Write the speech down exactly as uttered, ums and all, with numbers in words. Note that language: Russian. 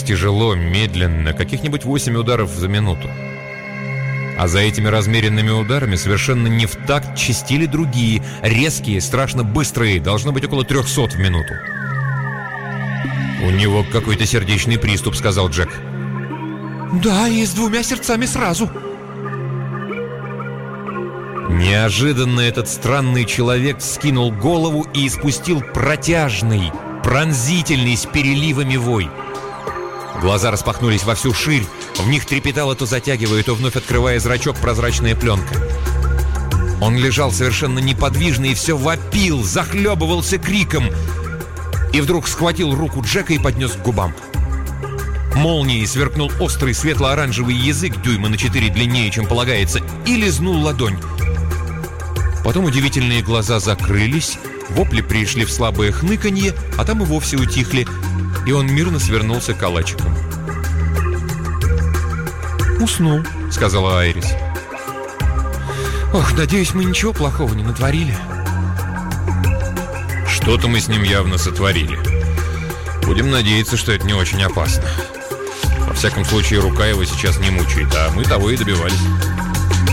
тяжело, медленно, каких-нибудь восемь ударов за минуту. А за этими размеренными ударами совершенно не в такт чистили другие, резкие, страшно быстрые, должно быть около трехсот в минуту. «У него какой-то сердечный приступ», — сказал Джек. «Да, и с двумя сердцами сразу». Неожиданно этот странный человек вскинул голову и испустил протяжный, пронзительный с переливами вой. Глаза распахнулись во всю ширь, в них трепетала, то затягивая, то вновь открывая зрачок, прозрачная пленка. Он лежал совершенно неподвижно и все вопил, захлебывался криком. И вдруг схватил руку Джека и поднес к губам. Молнией сверкнул острый светло-оранжевый язык, дюйма на четыре длиннее, чем полагается, и лизнул ладонь. Потом удивительные глаза закрылись, вопли пришли в слабое хныканье, а там и вовсе утихли, и он мирно свернулся калачиком. «Уснул», — сказала Айрис. «Ох, надеюсь, мы ничего плохого не натворили». «Что-то мы с ним явно сотворили. Будем надеяться, что это не очень опасно. Во всяком случае, рука его сейчас не мучает, а мы того и добивались».